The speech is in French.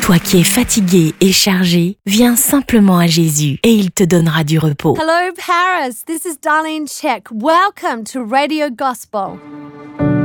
Toi qui es fatigué et chargé, viens simplement à Jésus et il te donnera du repos. Hello, Paris. This is Darlene Check. Welcome to Radio Gospel.